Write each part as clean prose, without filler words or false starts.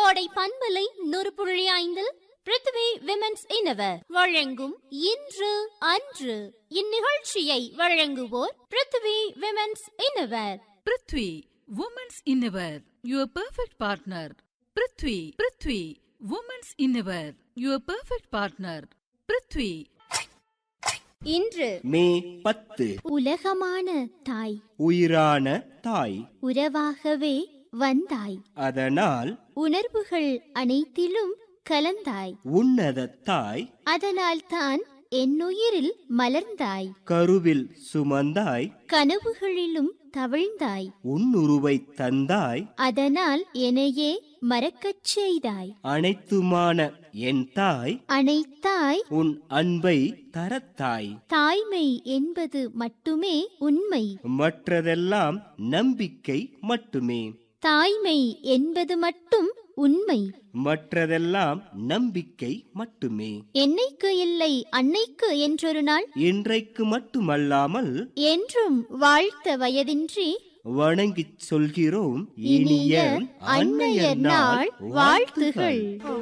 கோடை பண்பலை 100.5 பிருத்வி விமென்ஸ் இன்னவர் வழங்கும் இன்று அன்று. இந்நிகழ்ச்சியை வழங்குவோர் Prithvi women's இன்னவர். Prithvi women's இன்னவர், your perfect partner. Prithvi women's இன்னவர், your perfect partner. Prithvi. இன்று மே 10 உலகமான தாய், உயிரான தாய், உறவாகவே வந்தாய், அதனால் உணர்வுகள் அனைத்திலும் கலந்தாய், உன்னத தாய், அதனால் தான் என்னுயிரில் மலர்ந்தாய், கருவில் சுமந்தாய், கனவுகளிலும் தவழ்ந்தாய், உன்னுருவை தந்தாய், அதனால் என்னையே மறக்கச் செய்தாய், அனைத்துமான என் தாய், அனைத்தாய் உன் அன்பை தரத்தாய். தாய்மை என்பது மட்டுமே உண்மை, மற்றதெல்லாம் நம்பிக்கை மட்டுமே. தாய்மை என்பது மட்டும் உண்மை, மற்றதெல்லாம் நம்பிக்கை மட்டுமே. என்னைக்கு இல்லை அன்னைக்கு என்றொரு நாள், இன்றைக்கு மட்டுமல்லாமல் என்றும் வாழ்த்த வயதின்றி வணங்கிச் சொல்கிறோம் இனிய அன்னையர் நாள் வாழ்த்துகள்.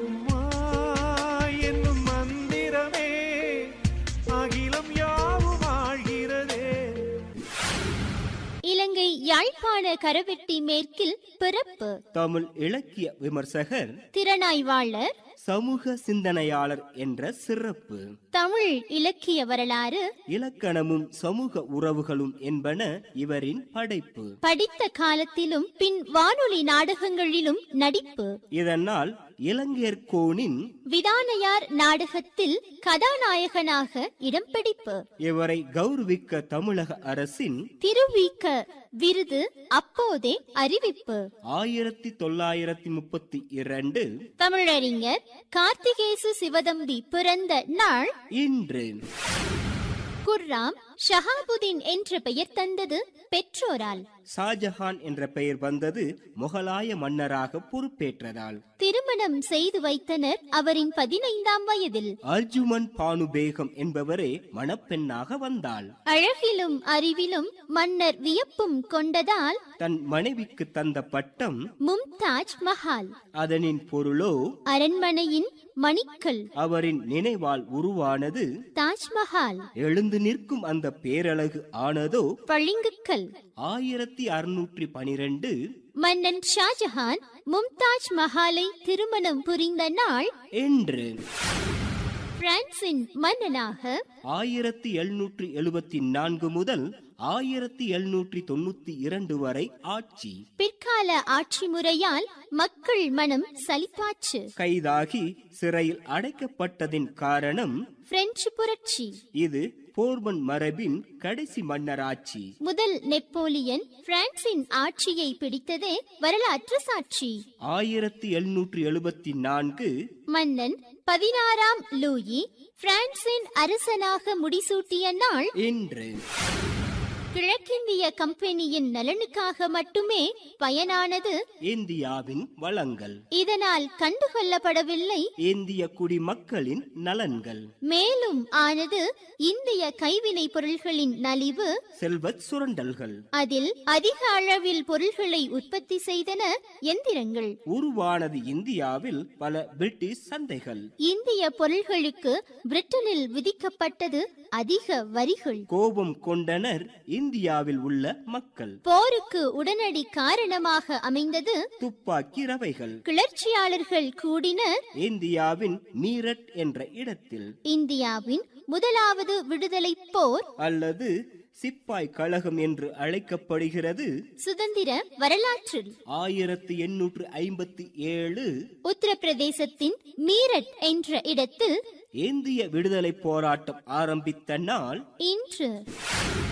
இலங்கை யாழ்ப்பாண கரவெட்டி மேற்கில் பிறப்பு. தமிழ் இலக்கிய விமர்சகர், திறனாய்வாளர், சமூக சிந்தனையாளர் என்ற சிறப்பு. தமிழ் இலக்கிய வரலாறு, இலக்கணமும் சமூக உறவுகளும் என்பன இவரின் படைப்பு. படித்த காலத்திலும் பின் வானொலி நாடகங்களிலும் நடிப்பு. இதனால் இலங்கையர்கோனின் விதானையார் நாடகத்தில் கதாநாயகனாக இடம் பிடிப்பு. இவரை கௌரவிக்க தமிழக அரசின் திருவிக்க விருது அப்போதே அறிவிப்பு. 1932 தமிழறிஞர் கார்த்திகேசு சிவதம்பி பிறந்த நாள் இன்று. குர்ராம் ஷஹாபுதீன் என்ற பெயர் தந்தது பெற்றோரால். ஷாஜஹான் என்ற பெயர் வந்தது முகலாய மன்னராக பொறுப்பேற்றதால். திருமணம் செய்து வைத்தனர் அவரின் 15ஆம் வயதில். அர்ஜுமன் பானு பேகம் என்பவரே மணப்பெண்ணாக வந்தாள். அழகிலும் அறிவிலும் மன்னர் வியப்பும் கொண்டதால் தன் மனைவிக்கு தந்த பட்டம் மும்தாஜ் மஹால். அதனின் பொருளோ அரண்மனையின் மணிக்கல். அவரின் நினைவால் உருவானது தாஜ்மஹால். எழுந்து நிற்கும் அந்த பேரழகு ஆனதோ பளிங்குக்கல். 1612 மன்னன் ஷாஜஹான் மும்தாஜ் மஹாலை திருமணம் புரிந்த நாள் என்று. பிரான்சின் மன்னனாக 1774 முதல் 1792 வரை ஆட்சி. பிற்கால ஆட்சி முறையால் மக்கள் மனம் சலிப்பாச்சு. கைதாகி சிறையில் அடைக்கப்பட்டதின் காரணம் பிரெஞ்சு புரட்சி. இது போர்பன் மரபின் கடைசி மன்னராட்சி. முதல் நெப்போலியன் பிரான்சின் ஆட்சியை பிடித்ததே வரலாற்று சாட்சி. 1774 மன்னன் 16ஆம் லூயி பிரான்சின் அரசனாக முடிசூட்டிய நாள் இன்று. கிழக்கிந்திய கம்பெனியின் நலனுக்காக மட்டுமே பயனானது இந்தியாவின் வளங்கள். இதனால் கண்டுகொள்ளப்படவில்லை இந்திய குடிமக்களின் நலன்கள். மேலும் ஆனது இந்திய கைவினை பொருள்களின் நலிவு, செல்வச் சுரண்டல்கள். அதில் அதிக அளவில் பொருள்களை உற்பத்தி செய்தன எந்திரங்கள். உருவானது இந்தியாவில் பல பிரிட்டிஷ் சந்தைகள். இந்திய பொருள்களுக்கு பிரிட்டனில் விதிக்கப்பட்டது அதிக வரிகள். கோபம் கொண்டனர் இந்தியாவில் உள்ள மக்கள். போருக்கு உடனடி காரணமாக அமைந்தது துப்பாக்கி ரவைகள். கிளர்ச்சியாளர்கள் கூடினர் இந்தியாவின் மீரட் என்ற இடத்தில். இந்தியாவின் முதலாவது விடுதலை போர் அல்லது சிப்பாய் கழகம் என்று அழைக்கப்படுகிறது சுதந்திர வரலாற்றில் 1857 உத்தரப்பிரதேசத்தின் மீரட் என்ற இடத்தில் இந்திய விடுதலை போராட்டம் ஆரம்பித்த நாள் இன்று.